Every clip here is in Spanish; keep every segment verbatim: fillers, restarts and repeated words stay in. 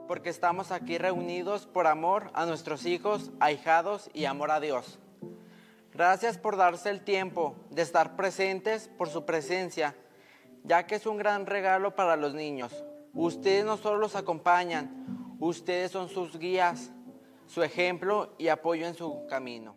porque estamos aquí reunidos por amor a nuestros hijos, ahijados y amor a Dios. Gracias por darse el tiempo de estar presentes por su presencia, ya que es un gran regalo para los niños. Ustedes no solo los acompañan, ustedes son sus guías, su ejemplo y apoyo en su camino.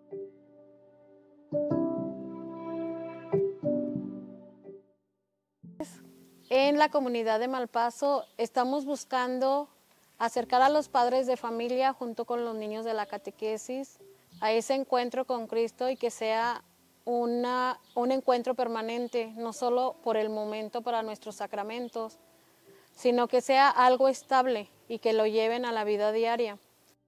En la comunidad de Malpaso estamos buscando acercar a los padres de familia junto con los niños de la catequesis a ese encuentro con Cristo y que sea una, un encuentro permanente, no solo por el momento para nuestros sacramentos, sino que sea algo estable y que lo lleven a la vida diaria.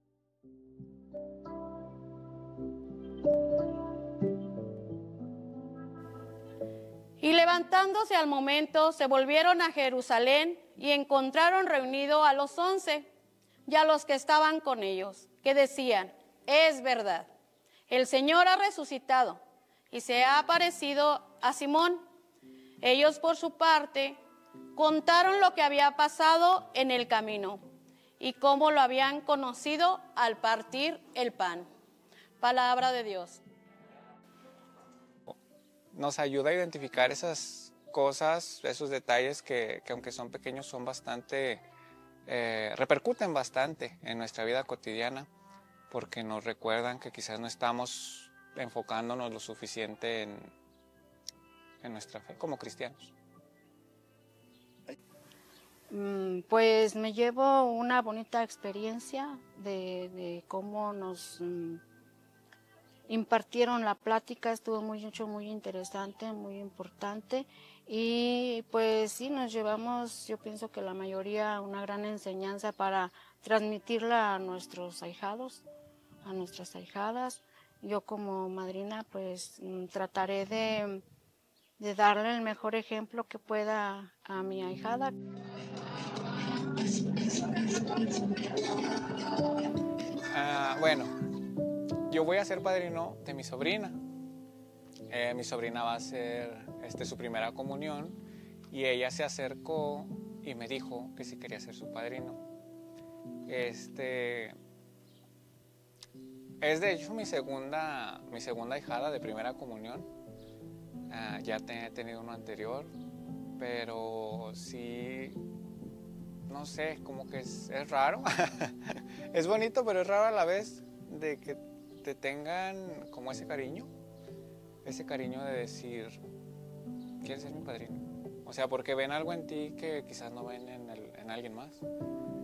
Y levantándose al momento, se volvieron a Jerusalén y encontraron reunido a los once y a los que estaban con ellos, que decían: es verdad, el Señor ha resucitado y se ha aparecido a Simón. Ellos, por su parte, contaron lo que había pasado en el camino y cómo lo habían conocido al partir el pan. Palabra de Dios. Nos ayuda a identificar esas cosas, esos detalles que, que aunque son pequeños son bastante, eh, repercuten bastante en nuestra vida cotidiana, porque nos recuerdan que quizás no estamos enfocándonos lo suficiente en, en nuestra fe como cristianos. Pues me llevo una bonita experiencia de, de cómo nos mm, impartieron la plática. Estuvo muy mucho, muy interesante, muy importante, y pues sí, nos llevamos, yo pienso que la mayoría, una gran enseñanza para transmitirla a nuestros ahijados, a nuestras ahijadas. Yo como madrina pues trataré de, de darle el mejor ejemplo que pueda a mi ahijada. Ah, bueno, yo voy a ser padrino de mi sobrina. Eh, mi sobrina va a hacer este, su primera comunión y ella se acercó y me dijo que si quería ser su padrino. Este, es de hecho mi segunda, mi segunda ahijada de primera comunión. Uh, ya te, he tenido uno anterior, pero sí, no sé, como que es, es raro. Es bonito, pero es raro a la vez de que te tengan como ese cariño, ese cariño de decir, ¿quieres ser mi padrino? O sea, porque ven algo en ti que quizás no ven en, el, en alguien más.